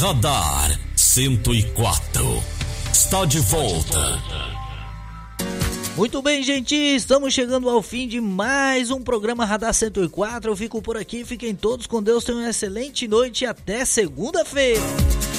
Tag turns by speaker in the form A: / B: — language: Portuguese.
A: Radar 104 está de volta.
B: Muito bem, gente, estamos chegando ao fim de mais um programa Radar 104. Eu fico por aqui, fiquem todos com Deus, tenham uma excelente noite e até segunda-feira.